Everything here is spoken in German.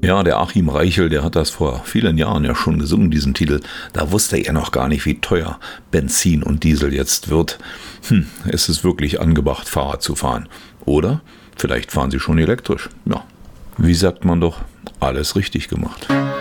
Ja, der Achim Reichel, der hat das vor vielen Jahren ja schon gesungen, diesen Titel. Da wusste er noch gar nicht, wie teuer Benzin und Diesel jetzt wird. Es ist wirklich angebracht, Fahrrad zu fahren. Oder vielleicht fahren Sie schon elektrisch. Ja, wie sagt man doch, alles richtig gemacht.